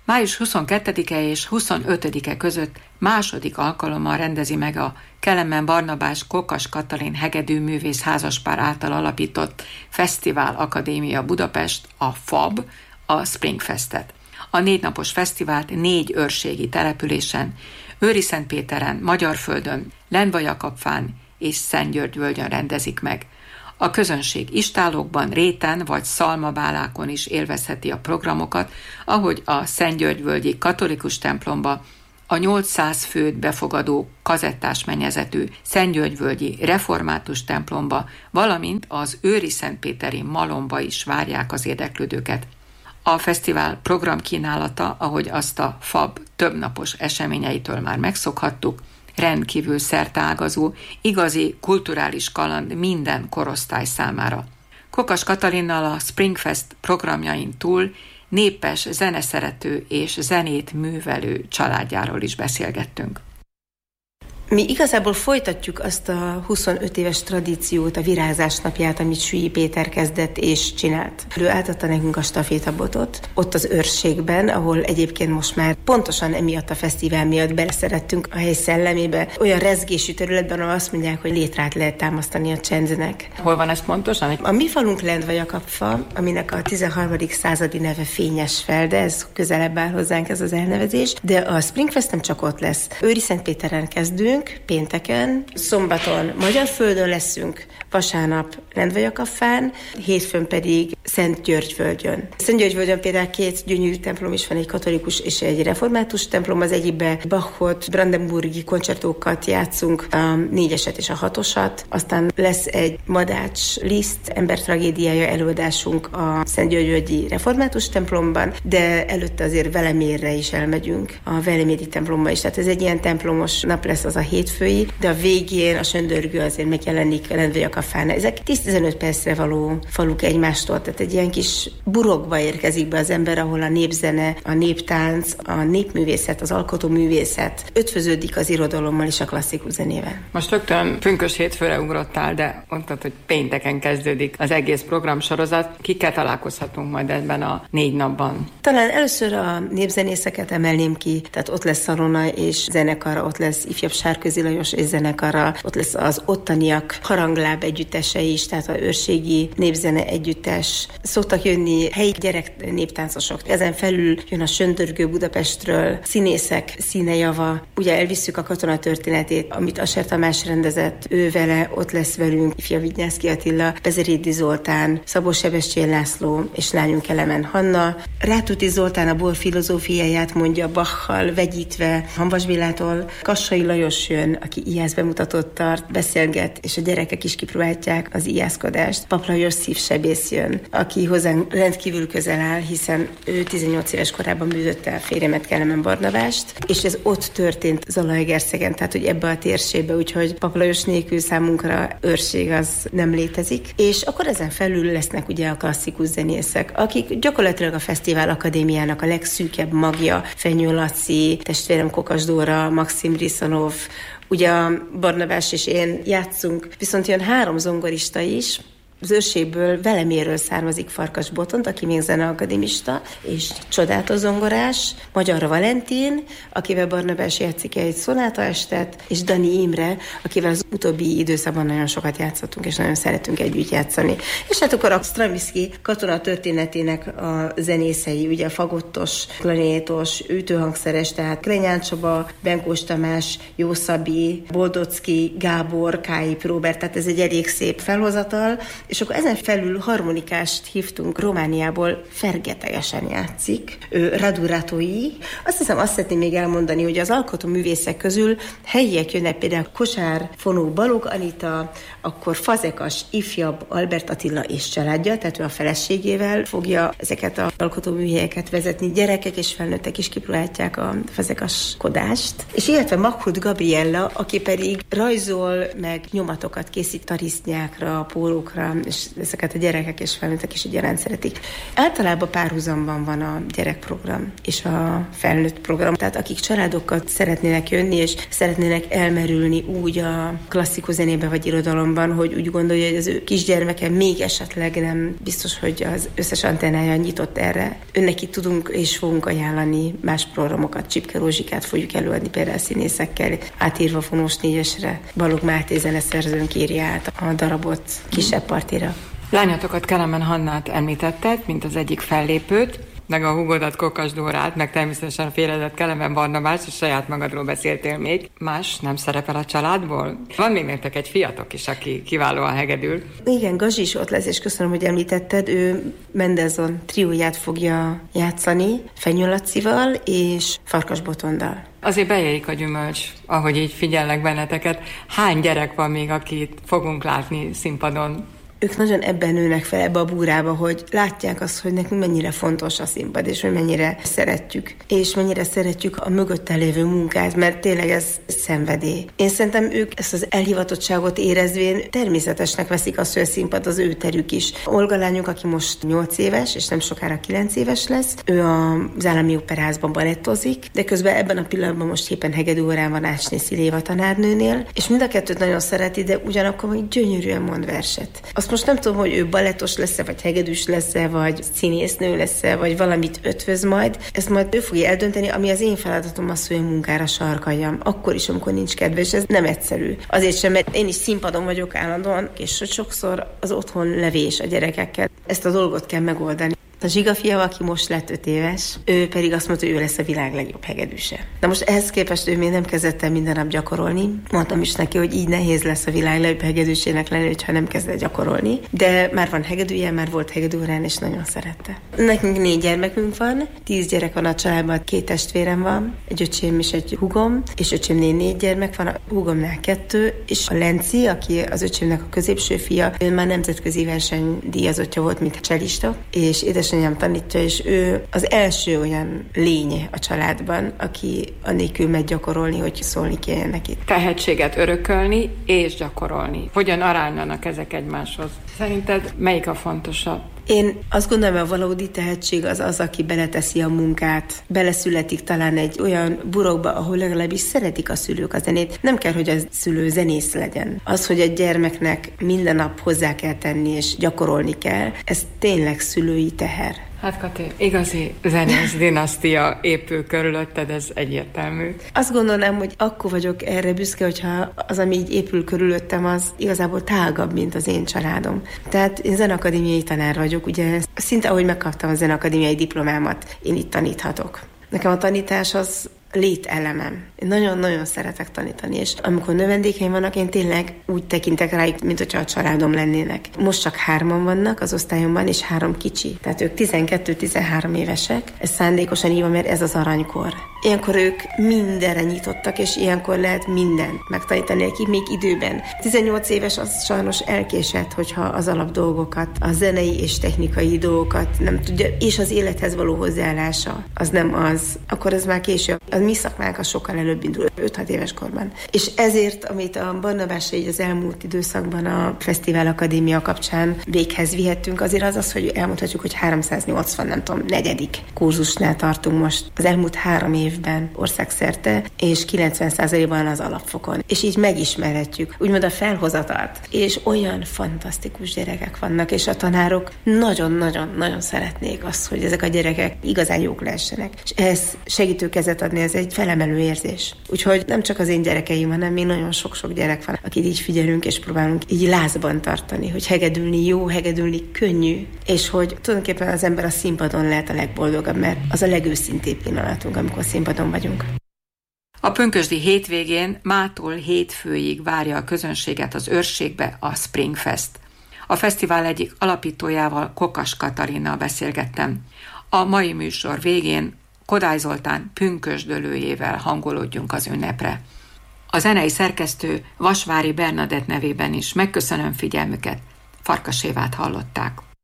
Május 22-e és 25-e között második alkalommal rendezi meg a Kelemen Barnabás Kokas Katalin hegedűművész házaspár által alapított Fesztivál Akadémia Budapest, a FAB, a Springfestet. A 4 napos fesztivált 4 őrségi településen, Őriszentpéteren, Magyarföldön, Lendva-Jakabfán és Szentgyörgyvölgyön rendezik meg. A közönség istállókban, réten vagy szalmabálákon is élvezheti a programokat, ahogy a Szentgyörgyvölgyi katolikus templomba, a 800 főt befogadó kazettás mennyezetű Szentgyörgyvölgyi református templomba, valamint az Őriszentpéteri Malomba is várják az érdeklődőket. A fesztivál programkínálata, ahogy azt a FAB többnapos eseményeitől már megszokhattuk, rendkívül szerteágazó, igazi kulturális kaland minden korosztály számára. Kokas Katalinnal a Springfest programjain túl népes zeneszerető és zenét művelő családjáról is beszélgettünk. Mi igazából folytatjuk azt a 25 éves tradíciót, a virágzás napját, amit Sülly Péter kezdett és csinált. Ő átadta nekünk a stafétabotot, ott az őrségben, ahol egyébként most már pontosan emiatt a fesztivál miatt beleszerettünk a hely szellemébe. Olyan rezgésű területben, ahol azt mondják, hogy létrát lehet támasztani a csendnek. Hol van ez pontosan? A mi falunk Lendva-Jakabfa, aminek a 13. századi neve Fényesfeld, de ez közelebb áll hozzánk ez az elnevezés, de a Springfest nem csak ott lesz. Őriszentpéteren kezdünk, pénteken, szombaton Magyarföldön leszünk, vasárnap Lendva-Jakabfán, hétfőn pedig Szentgyörgyvölgyön. Szentgyörgyvölgyön például 2 gyönyörű templom is van, egy katolikus és egy református templom, az egyikben Bachot, brandenburgi koncertókat játszunk, a 4-eset és a 6-osat, aztán lesz egy Madács Liszt embertragédiája előadásunk a Szentgyörgyvölgyi református templomban, de előtte azért Velemérre is elmegyünk, a veleméri templomba is, tehát ez egy ilyen templomos nap lesz az a hétfői, de a végén a söndörgő azért megjelenik Lendva-Jakabfán. Ezek 10-15 percre való faluk egymástól, tehát egy ilyen kis burokba érkezik be az ember, ahol a népzene, a néptánc, a népművészet, az alkotóművészet ötvöződik az irodalommal és a klasszikus zenével. Most rögtön pünkös hétfőre ugrottál, de mondtad, hogy pénteken kezdődik az egész programsorozat. Kikkel találkozhatunk majd ebben a 4 napban? Talán először a népzenészeket emelném ki, tehát ott lesz Szalona és zenekara, ott lesz ifjabb Sárközi Lajos és zenekara, ott lesz az ottaniak harangláb együttese is, tehát a őrségi népzene együttes. Szoktak jönni helyi gyerek néptáncosok. Ezen felül jön a söndörgő Budapestről, színészek színejava. Ugye elvisszük a katona történetét, amit Asser Tamás rendezett, ő vele, ott lesz velünk ifja Vignyászky Attila, Bezerédi Zoltán, Szabó Sebestyén László és lányunk Kelemen Hanna. Rátuti Zoltán a bor filozófiáját mondja Bachal vegyítve, Hamvas Bélától, Kassai Lajos jön, aki íjász bemutatót tart, beszélget, és a gyerekek is kipróbálják az íjászkodást. Pap Lajos szívsebész jön, aki hozzánk rendkívül közel áll, hiszen ő 18 éves korában művötte a férjemet, Kelemen Barnabást, és ez ott történt Zalaegerszegen, tehát hogy ebbe a térségbe, úgyhogy Pap Lajos nélkül számunkra őrség az nem létezik. És akkor ezen felül lesznek ugye a klasszikus zenészek, akik gyakorlatilag a Fesztivál Akadémiának a legszűkebb magja, Fenyő Laci, testvérem Kokas Dóra, Maxim Riszonov, ugye a Barnabás és én játszunk, viszont jön 3 zongorista is, az őrségből Veleméről származik Farkas Botont, aki még zeneakadémista, és csodálatos zongorás, Magyar Valentin, akivel Barnabás játszik egy szonátaestet, és Dani Imre, akivel az utóbbi időszakban nagyon sokat játszottunk, és nagyon szeretünk együtt játszani. És hát akkor a Stravinsky katona történetének a zenészei, ugye a fagottos, klarinétos, ütőhangszeres, tehát Krenyán Csaba, Benkós Tamás, Jó Szabi, Boldocki, Gábor, Káip Róbert, tehát ez egy elég szép felhozatal. És akkor ezen felül harmonikást hívtunk Romániából, fergetegesen játszik, Radu Ratói. Azt hiszem, azt szeretném még elmondani, hogy az alkotóművészek közül helyiek jönnek, például Kosár Fonó Balog Anita, akkor Fazekas ifjabb Albert Attila és családja, tehát ő a feleségével fogja ezeket az alkotóműhelyeket vezetni. Gyerekek és felnőttek is kipróbálják a fazekaskodást. És illetve Makhut Gabriella, aki pedig rajzol, meg nyomatokat készít tarisznyákra, pólókra, és ezeket a gyerekek és felnőttek is egyaránt szeretik. Általában párhuzamban van a gyerekprogram és a felnőtt program. Tehát akik családokat szeretnének jönni, és szeretnének elmerülni úgy a klasszikus zenébe vagy irodalomban, hogy úgy gondolja, hogy az ő kisgyermeke még esetleg nem biztos, hogy az összes antennája nyitott erre. Önneki tudunk és fogunk ajánlani más programokat. Csipke Rózsikát fogjuk előadni például színészekkel, átírva Fonós 4-esre. Balogh Máté zeneszerzőnk írja át a darabot kisebb partira. Lányatokat, Kelemen Hannát említetted, mint az egyik fellépőt, meg a húgodat, Kokas Dórát, meg természetesen a félredet Kelemen Barnabás, és saját magadról beszéltél még. Más nem szerepel a családból? Van még nektek egy fiatok is, aki kiválóan hegedül. Igen, Gazsi is ott lesz, és köszönöm, hogy említetted. Ő Mendelssohn trióját fogja játszani, Fenyő Lacival és Farkas Botondal. Azért beérik a gyümölcs, ahogy így figyellek benneteket. Hány gyerek van még, akit fogunk látni színpadon? Ők nagyon ebben nőnek fel, ebbe a búrába, hogy látják azt, hogy nekünk mennyire fontos a színpad, és hogy mennyire szeretjük. És mennyire szeretjük a mögötte lévő munkát, mert tényleg ez szenvedély. Én szerintem ők ezt az elhivatottságot érezvén természetesnek veszik azt, hogy a színpad az ő terük is. Olga lányunk, aki most 8 éves, és nem sokára 9 éves lesz, ő az Állami Operaházban balettozik, de közben ebben a pillanatban most éppen hegedűórán van Ácsné Sziléva tanárnőnél, és mind a kettőt nagyon szereti, de ugyanakkor még gyönyörűen mond verset. Azt most nem tudom, hogy ő balettos lesz-e, vagy hegedűs lesz-e, vagy színésznő lesz-e, vagy valamit ötvöz majd. Ezt majd ő fogja eldönteni, ami az én feladatom az, hogy a munkára sarkaljam. Akkor is, amikor nincs kedve, és ez nem egyszerű. Azért sem, mert én is színpadon vagyok állandóan, és sokszor az otthon levés a gyerekekkel. Ezt a dolgot kell megoldani. A Zsiga fia, aki most lett 5 éves, ő pedig azt mondta, hogy ő lesz a világ legjobb hegedűse. Na most ehhez képest ő még nem kezdett el minden nap gyakorolni. Mondtam is neki, hogy így nehéz lesz a világ legjobb hegedűsének lenni, ha nem kezd el gyakorolni. De már van hegedűje, már volt hegedűórán, és nagyon szerette. Nekünk 4 gyermekünk van, 10 gyerek van a családban, 2 testvérem van, egy öcsém és egy húgom, és öcsémnél 4 gyermek van, a húgomnál 2, és a Lenci, aki az öcsémnek a középső fia, ő már nemzetközi versenydíjazottja volt, mint cselista, és édesanyám tanítja, és ő az első olyan lény a családban, aki annélkül megy gyakorolni, hogy szólni kelljen neki. Tehetséget örökölni és gyakorolni. Hogyan arányanak ezek egymáshoz? Szerinted melyik a fontosabb? Én azt gondolom, hogy a valódi tehetség az, aki beleteszi a munkát, beleszületik talán egy olyan burokba, ahol legalábbis szeretik a szülők a zenét. Nem kell, hogy a szülő zenész legyen. Az, hogy a gyermeknek minden nap hozzá kell tenni és gyakorolni kell, ez tényleg szülői teher. Hát Kati, igazi zenész dinasztia épül körülötted, ez egyértelmű. Azt gondolom, hogy akkor vagyok erre büszke, hogyha az, ami így épül körülöttem, az igazából tágabb, mint az én családom. Tehát én zeneakadémiai tanár vagyok, ugye szinte ahogy megkaptam a zeneakadémiai diplomámat, én itt taníthatok. Nekem a tanítás az lételemem. Én nagyon-nagyon szeretek tanítani, és amikor növendékeim vannak, én tényleg úgy tekintek rájuk, mint hogyha a családom lennének. Most csak 3-an vannak az osztályomban, és 3 kicsi. Tehát ők 12-13 évesek. Ez szándékosan így van, mert ez az aranykor. Ilyenkor ők mindenre nyitottak, és ilyenkor lehet mindent megtanítani nekik még időben. 18 éves az sajnos elkésett, hogyha az alap dolgokat, a zenei és technikai dolgokat nem tudja, és az élethez való hozzáállása az nem az, akkor ez már késő. A mi szakmánk az sokkal előbb indul, 5-6 éves korban. És ezért, amit a Barnabásra így az elmúlt időszakban a Fesztivál Akadémia kapcsán véghez vihettünk, azért az, hogy elmondhatjuk, hogy 380, nem tudom, 4. kurzusnál tartunk most az elmúlt 3 évben országszerte, és 90%-ban az alapfokon. És így megismerhetjük, úgymond a felhozatalt. És olyan fantasztikus gyerekek vannak, és a tanárok nagyon-nagyon-nagyon szeretnék azt, hogy ezek a gyerekek igazán jók lehessenek. És ehhez segítő kezet adni, ez egy felemelő érzés. Úgyhogy nem csak az én gyerekeim, hanem még nagyon sok-sok gyerek van, akit így figyelünk, és próbálunk így lázban tartani, hogy hegedülni jó, hegedülni könnyű, és hogy tulajdonképpen az ember a színpadon lehet a legboldogabb, mert az a legőszintébb pillanatunk, amikor színpadon vagyunk. A pünkösdi hétvégén mától hétfőig várja a közönséget az Őrségbe a Springfest. A fesztivál egyik alapítójával, Kokas Katalinnal beszélgettem. A mai műsor végén Kodály Zoltán pünkösdölőjével hangolódjunk az ünnepre. A zenei szerkesztő Vasvári Bernadett nevében is megköszönöm figyelmüket. Farkas Évát hallották.